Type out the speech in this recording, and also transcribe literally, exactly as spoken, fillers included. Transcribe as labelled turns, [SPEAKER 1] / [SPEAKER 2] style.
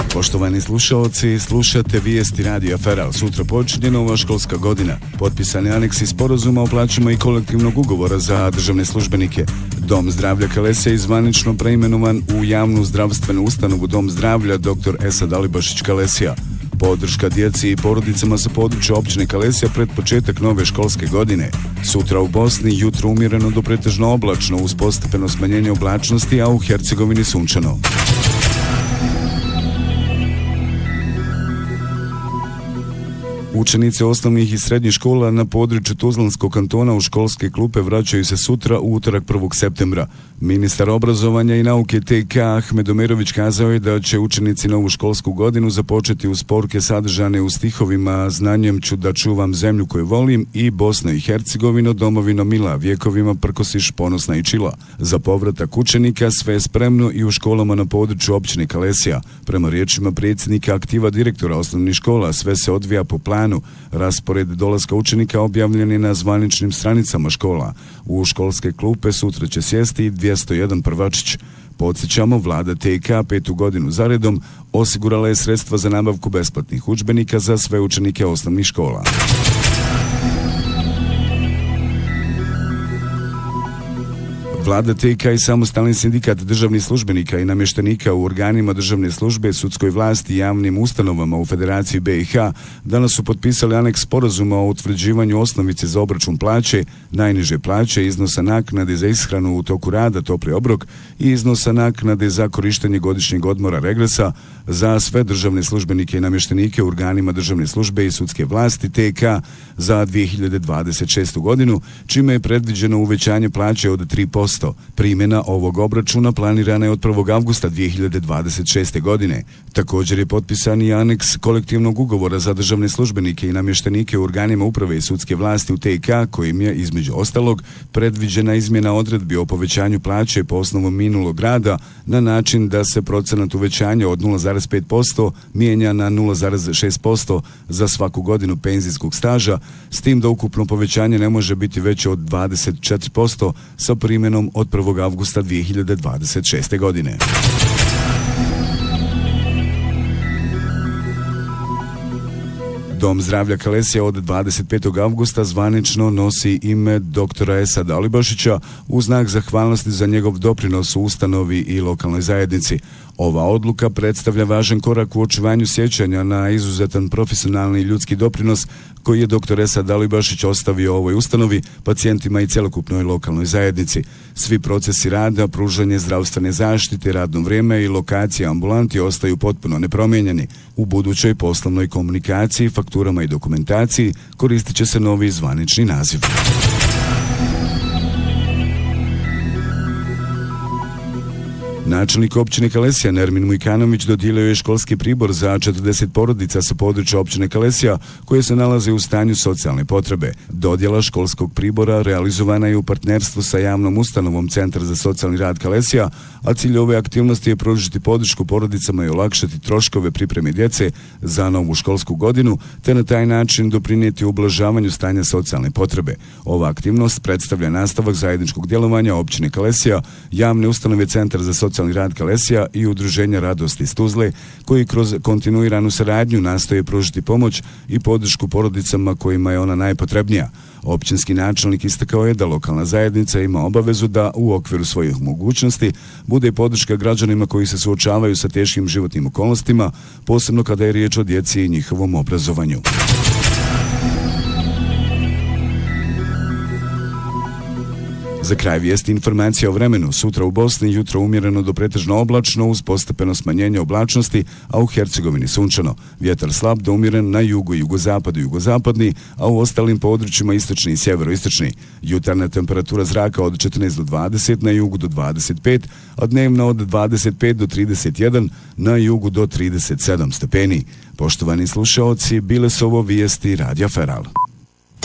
[SPEAKER 1] Poštovani slušalci, slušate vijesti Radija Feral. Sutra počinje nova školska godina. Potpisani aneksi sporazuma o plaćama i kolektivnog ugovora za državne službenike. Dom zdravlja Kalesija je zvanično preimenovan u javnu zdravstvenu ustanovu Dom zdravlja doktor Esad Alibašić Kalesija. Podrška djeci i porodicama sa područja općine Kalesija pred početak nove školske godine. Sutra u Bosni jutro umjereno do pretežno oblačno uz postepeno smanjenje oblačnosti, a u Hercegovini sunčano. Učenici osnovnih i srednjih škola na području Tuzlanskog kantona u školske klupe vraćaju se sutra u utorak prvog septembra. Ministar obrazovanja i nauke T K Ahmed Omerović kazao je da će učenici novu školsku godinu započeti uz poruke sadržane u stihovima Znanjem ću da čuvam zemlju koju volim i Bosna i Hercegovino, domovino mila, vjekovima prkosiš ponosna i čila. Za povratak učenika sve je spremno i u školama na području općine Kalesija. Prema riječima predsjednika aktiva direktora osnovnih škola, sve se odvija po planu. Raspored dolaska učenika objavljen je na zvaničnim stranicama škola. U školske klupe sutra će sjesti dvjesto jedan prvačić. Podsjećamo, vlada T K petu godinu zaredom osigurala je sredstva za nabavku besplatnih udžbenika za sve učenike osnovnih škola. Vlada T K i samostalni sindikat državnih službenika i namještenika u organima državne službe, sudskoj vlasti i javnim ustanovama u Federaciji B i H danas su potpisali aneks sporazuma o utvrđivanju osnovice za obračun plaće, najniže plaće, iznosa naknade za ishranu u toku rada, topli obrok i iznosa naknade za korištenje godišnjeg odmora regresa za sve državne službenike i namještenike u organima državne službe i sudske vlasti T K za dvije hiljade dvadeset šestu godinu, čime je predviđeno uvećanje plaće od tri posto. Primjena ovog obračuna planirana je od prvog avgusta dvije hiljade dvadeset šeste godine. Također je potpisan i aneks kolektivnog ugovora za državne službenike i namještenike u organima uprave i sudske vlasti u T K, kojim je, između ostalog, predviđena izmjena odredbi o povećanju plaće po osnovu minulog rada na način da se procenat uvećanja od nula zarez pet posto mijenja na nula zarez šest posto za svaku godinu penzijskog staža, s tim da ukupno povećanje ne može biti veće od dvadeset četiri posto sa primjenom od prvog avgusta dvije hiljade dvadeset šeste godine. Dom zdravlja Kalesija od dvadeset petog avgusta zvanično nosi ime doktora Esada Alibašića u znak zahvalnosti za njegov doprinos u ustanovi i lokalnoj zajednici. Ova odluka predstavlja važan korak u očuvanju sjećanja na izuzetan profesionalni ljudski doprinos koji je doktor Esad Alibašić ostavio ovoj ustanovi, pacijentima i cjelokupnoj lokalnoj zajednici. Svi procesi rada, pružanje zdravstvene zaštite, radno vrijeme i lokacije ambulanti ostaju potpuno nepromijenjeni. U budućoj poslovnoj komunikaciji, fakturama i dokumentaciji koristit će se novi zvanični naziv. Načelnik općine Kalesija Nermin Mujkanović dodijelio je školski pribor za četrdeset porodica sa područja općine Kalesija koje se nalaze u stanju socijalne potrebe. Dodjela školskog pribora realizovana je u partnerstvu sa javnom ustanovom Centar za socijalni rad Kalesija, a cilj ove aktivnosti je pružiti podršku porodicama i olakšati troškove pripreme djece za novu školsku godinu, te na taj način doprinijeti ublažavanju stanja socijalne potrebe. Ova aktivnost predstavlja nastavak zajedničkog djelovanja općine Kalesija, javne ustanove Centar za socijalni rad Kalesija i udruženja Radost iz Tuzle, koji kroz kontinuiranu saradnju nastoje pružiti pomoć i podršku porodicama kojima je ona najpotrebnija. Općinski načelnik istakao je da lokalna zajednica ima obavezu da u okviru svojih mogućnosti bude podrška građanima koji se suočavaju sa teškim životnim okolnostima, posebno kada je riječ o djeci i njihovom obrazovanju. Za kraj vijesti informacija o vremenu. Sutra u Bosni jutro umjereno do pretežno oblačno uz postepeno smanjenje oblačnosti, a u Hercegovini sunčano. Vjetar slab do umjeren na jugu i jugozapadu i jugozapadni, a u ostalim područjima istočni i sjeveroistočni. Jutarnja temperatura zraka od četrnaest do dvadeset, na jugu do dvadeset pet, a dnevna od dvadeset pet do trideset jedan, na jugu do trideset sedam stepeni. Poštovani slušaoci, bile su ovo vijesti Radija Feral.